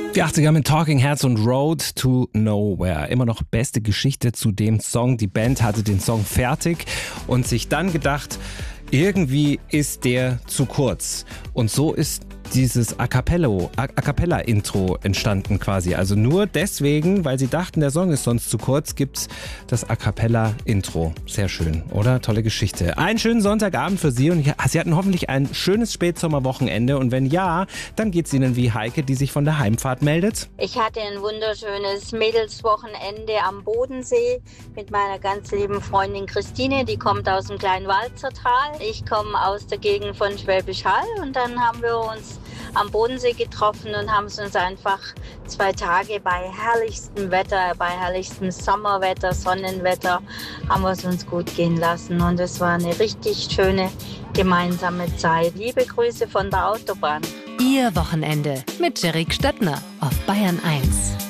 Die 80er mit Talking Heads und Road to Nowhere. Immer noch beste Geschichte zu dem Song. Die Band hatte den Song fertig und sich dann gedacht, irgendwie ist der zu kurz. Und so ist dieses A Cappella-Intro entstanden quasi. Also nur deswegen, weil sie dachten, der Song ist sonst zu kurz, gibt's das A Cappella-Intro. Sehr schön, oder? Tolle Geschichte. Einen schönen Sonntagabend für Sie und Sie hatten hoffentlich ein schönes Spätsommerwochenende und wenn ja, dann geht's Ihnen wie Heike, die sich von der Heimfahrt meldet. Ich hatte ein wunderschönes Mädelswochenende am Bodensee mit meiner ganz lieben Freundin Christine, die kommt aus dem kleinen Walzertal. Ich komme aus der Gegend von Schwäbisch Hall und dann haben wir uns am Bodensee getroffen und haben uns einfach 2 Tage bei herrlichstem Wetter, bei herrlichstem Sommerwetter, Sonnenwetter, haben wir es uns gut gehen lassen und es war eine richtig schöne gemeinsame Zeit. Liebe Grüße von der Autobahn. Ihr Wochenende mit Jerik Stöttner auf Bayern 1.